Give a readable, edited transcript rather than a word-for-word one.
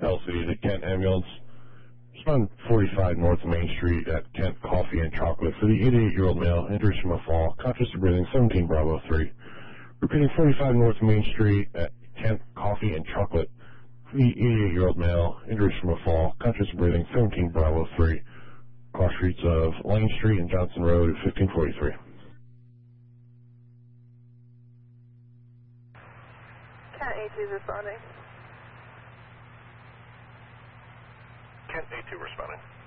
LCD to Kent Ambulance. Respond 45 North Main Street at Kent Coffee and Chocolate for the 88-year-old male, injuries from a fall, conscious of breathing, 17 Bravo 3. Repeating 45 North Main Street at Kent Coffee and Chocolate for the 88-year-old male, injuries from a fall, conscious of breathing, 17 Bravo 3. Cross streets of Lane Street and Johnson Road at 1543. Kent A2 responding. Kent A2 responding.